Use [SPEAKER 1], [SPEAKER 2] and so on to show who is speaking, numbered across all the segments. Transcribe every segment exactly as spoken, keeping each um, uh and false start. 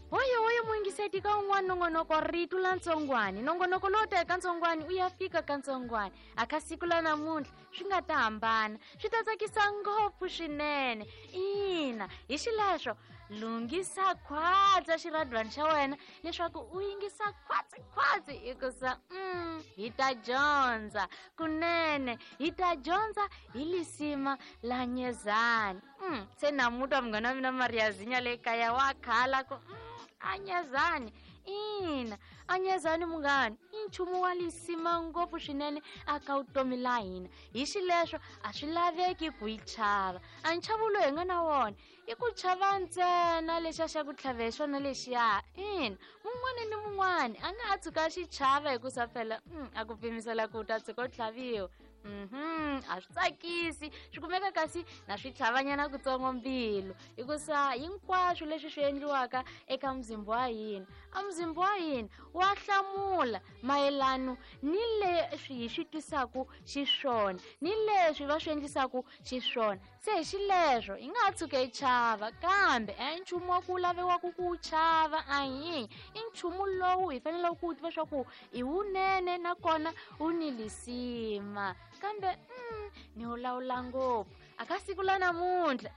[SPEAKER 1] Hoyo hoyo muingiseti ka un'wana nongonoko rito la ntsongwani. Nongonoko lowu teka ntsongwani u ya fika ka ntsongwani. Aka siku la namuntlha swi nga ta hambana. Swi ta tsakisa ngopfu swinene. Ina, hi xileswo lunghisa khwatsa xiradwana xa wena leswaku u yingisa khwatsi-khwatsi hikusa mm, hi ta dyondza kunene. Hi ta dyondza hi lisima la Nyezani. Mm, se namuta munghana wa mina Mariazinya le kaya wa khala ku mm, Anyezani. Ina, Anyezani munghana i nchumu wa lisima ngopfu swinene aka vutomi la hina. Hi xileswo a swi laveki ku yi chava. A nchavulo hi nga na wona i ku chava ntsena lexa xa ku tlhavela xona lexiya. Ina, mun'wana ni mun'wana a nga ha tshuka xi chava hikusa phela mm, a ku pimisela ku ta tshuka u tlhaviwa. Mhm, a swi tsakisi swi kumeka kasi na swi tlhavanyana kutsongo mbilu hikusa hinkwaswo leswi swi endliwaka eka muzimba wa hina. A muzimba wa hina wa hlamula mayelano ni leswi hi swi twisaku xiswona ni leswi va swi endlisaku xiswona. Se hi xileswo hi nga ha tshuka hi chava kambe a hi nchumu wa ku laviwaku ku wu chava ahi. I nchumu lowu hi faneleke ku wu tiva swa ku i wunene nakona wu ni lisima. Kambe mm, ni wu lawula ngopfu aka siku la namuntlha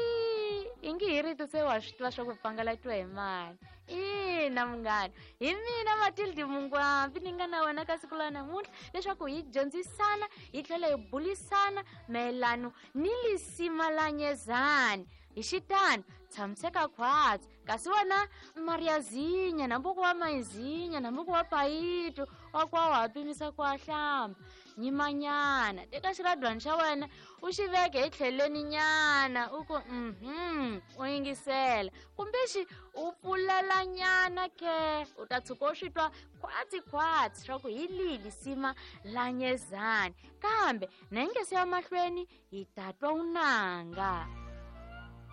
[SPEAKER 1] i hi nge hi rito se wa swi tiva swa ku pangalatiwa hi mani. Ina munghana hi mina Matilde Mungwambi ni nga na wena ka siku la namuntlha leswaku hi dyondzisana hi tlhela hi bulisana mayelano ni lisima la Nyezani. Hi xitano tshamiseka khwatsi kasi wena Mariazinya nambuku wa Mayizinya nambuku wa Payito wa kwa wa pimisa kwa hlamba nyimanyana teka xiradwana xa wena u xi veke hi tlhelweni nyana u ku mhm u yingisela kumbexi u pfulela nyana ke u ta tshuka u swi twa khwatsi-khwatsi swa ku hi lihi lisima la Nyezani kambe na hi nge se ya mahlweni hi ta twa unanga.